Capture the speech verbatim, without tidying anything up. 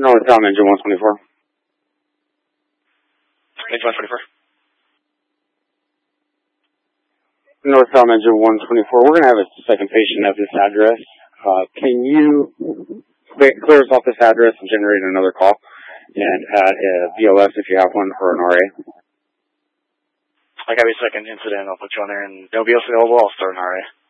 Northbound engine one twenty-four. Engine one twenty-four. Northbound engine one twenty-four. We're going to have a second patient at this address. Uh, can you clear, clear us off this address and generate another call? And add a V O S if you have one, or an R A. I got a second incident. I'll put you on there, and no V O S available. I'll start an R A.